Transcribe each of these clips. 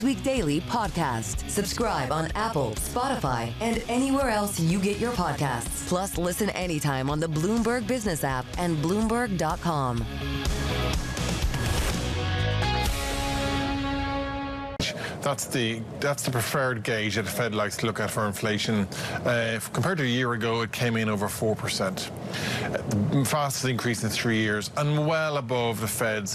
Week Daily podcast. Subscribe on Apple, Spotify, and anywhere else you get your podcasts. Plus, listen anytime on the Bloomberg Business app and Bloomberg.com. That's the preferred gauge that the Fed likes to look at for inflation. Compared to a year ago, it came in over 4%. The fastest increase in 3 years and well above the Fed's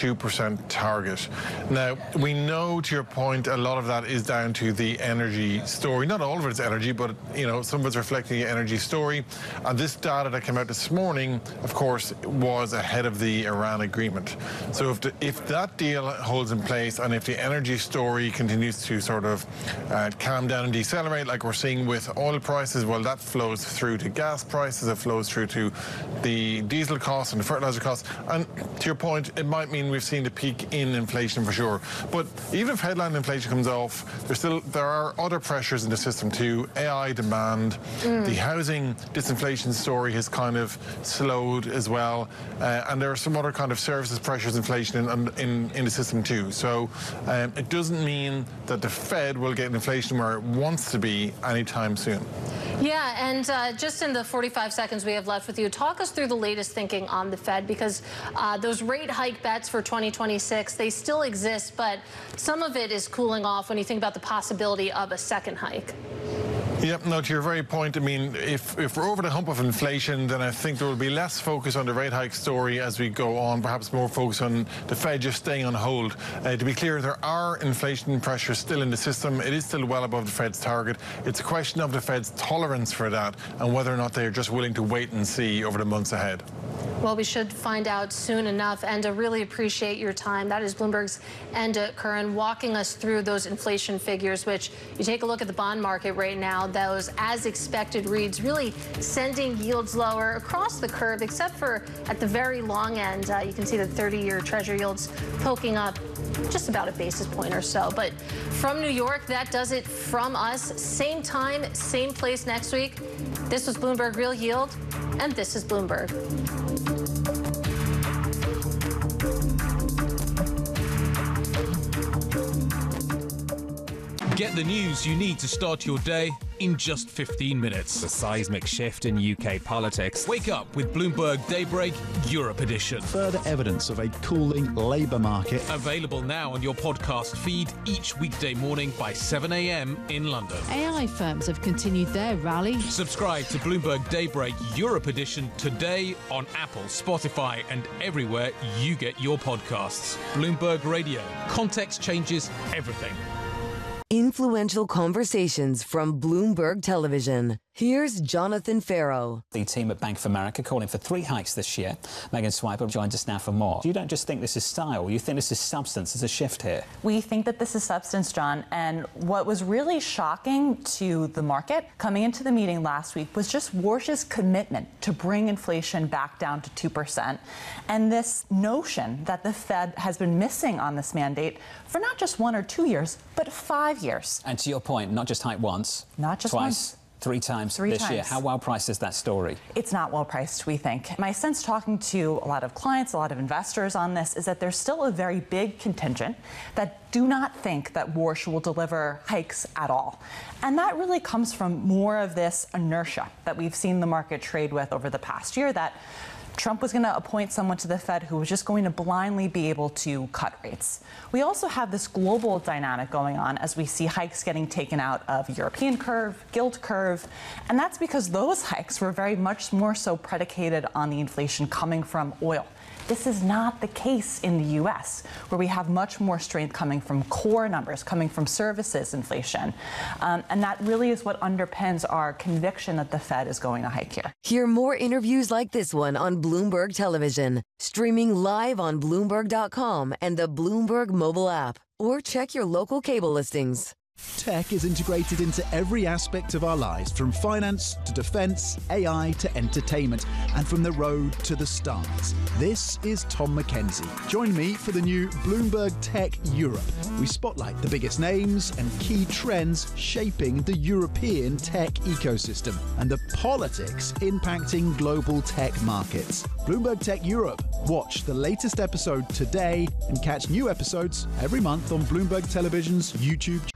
2% target. Now, we know, to your point, a lot of that is down to the energy story. Not all of it is energy, but some of it's reflecting the energy story. And this data that came out this morning, of course, was ahead of the Iran agreement. So if that deal holds in place and if the energy story continues to sort of calm down and decelerate like we're seeing with oil prices, well, that flows through to gas prices, it flows through to the diesel costs and the fertilizer costs. And to your point, it might mean we've seen the peak in inflation for sure. But even if headline inflation comes off, there are other pressures in the system too. AI demand, the housing disinflation story has kind of slowed as well. And there are some other kind of services pressures inflation in the system too. So it doesn't mean that the Fed will get inflation where it wants to be anytime soon. Yeah, and just in the 45 seconds we have left with you, talk us through the latest thinking on the Fed, because those rate hike bets for 2026, they still exist, but some of it is cooling off when you think about the possibility of a second hike. Yep, no, to your very point, I mean, if we're over the hump of inflation, then I think there will be less focus on the rate hike story as we go on, perhaps more focus on the Fed just staying on hold. To be clear, there are inflation pressures still in the system. It is still well above the Fed's target. It's a question of the Fed's tolerance for that and whether or not they're just willing to wait and see over the months ahead. Well, we should find out soon enough. Enda, really appreciate your time. That is Bloomberg's Enda Curran walking us through those inflation figures, which you take a look at the bond market right now, those as expected reads really sending yields lower across the curve, except for at the very long end. You can see the 30-year Treasury yields poking up just about a basis point or so. But from New York, that does it from us. Same time, same place next week. This was Bloomberg Real Yield, and this is Bloomberg. Get the news you need to start your day in just 15 minutes. A seismic shift in UK politics. Wake up with Bloomberg Daybreak Europe Edition. Further evidence of a cooling labour market. Available now on your podcast feed each weekday morning by 7 a.m. in London. AI firms have continued their rally. Subscribe to Bloomberg Daybreak Europe Edition today on Apple, Spotify, and everywhere you get your podcasts. Bloomberg Radio. Context changes everything. Influential conversations from Bloomberg Television. Here's Jonathan Farrow. The team at Bank of America calling for 3 hikes this year. Megan Swiper joins us now for more. You don't just think this is style, you think this is substance. There's a shift here. We think that this is substance, John. And what was really shocking to the market coming into the meeting last week was just Warsh's commitment to bring inflation back down to 2%. And this notion that the Fed has been missing on this mandate for not just 1 or 2 years, but 5 years. And to your point, not just hike once, not just twice. Once. 3 times this year. How well priced is that story? It's not well priced, we think. My sense talking to a lot of clients, a lot of investors on this, is that there's still a very big contingent that do not think that Warsh will deliver hikes at all. And that really comes from more of this inertia that we've seen the market trade with over the past year, that Trump was going to appoint someone to the Fed who was just going to blindly be able to cut rates. We also have this global dynamic going on as we see hikes getting taken out of European curve, gilt curve, and that's because those hikes were very much more so predicated on the inflation coming from oil. This is not the case in the U.S., where we have much more strength coming from core numbers, coming from services inflation. And that really is what underpins our conviction that the Fed is going to hike here. Hear more interviews like this one on Bloomberg Television, streaming live on Bloomberg.com and the Bloomberg mobile app, or check your local cable listings. Tech is integrated into every aspect of our lives, from finance to defense, AI to entertainment, and from the road to the stars. This is Tom Mackenzie. Join me for the new Bloomberg Tech Europe. We spotlight the biggest names and key trends shaping the European tech ecosystem and the politics impacting global tech markets. Bloomberg Tech Europe. Watch the latest episode today and catch new episodes every month on Bloomberg Television's YouTube channel.